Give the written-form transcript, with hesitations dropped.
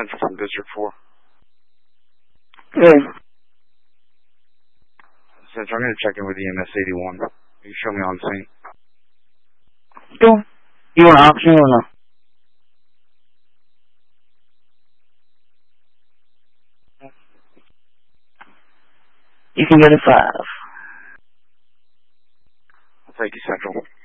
Central from District 4. Good. Central, I'm going to check in with EMS 81. You show me on scene. Cool. You want option or no? You can get a 5. Thank you, Central.